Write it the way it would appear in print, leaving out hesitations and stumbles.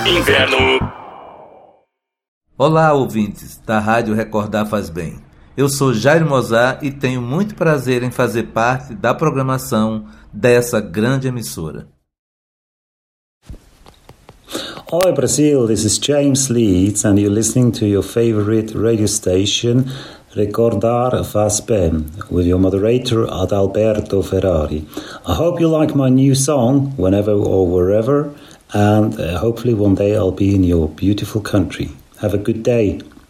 Inverno. Olá, ouvintes da Rádio Recordar Faz Bem. Eu sou Jairo Mozart e tenho muito prazer em fazer parte da programação dessa grande emissora. Oi Brazil, this is James Leeds and you're listening to your favorite radio station Recordar Faz Bem with your moderator Adalberto Ferrari. I hope you like my new song whenever or wherever and hopefully one day I'll be in your beautiful country. Have a good day.